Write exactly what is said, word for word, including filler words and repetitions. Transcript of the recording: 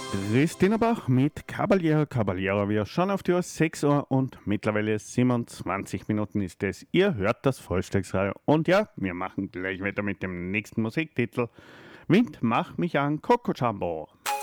Christina Bach mit Caballero Caballero. Wir schauen auf die Uhr, sechs Uhr und mittlerweile siebenundzwanzig Minuten ist es. Ihr hört das Vollständigsradio. Und ja, wir machen gleich weiter mit dem nächsten Musiktitel. Wind, mach mich an, Coco Jumbo.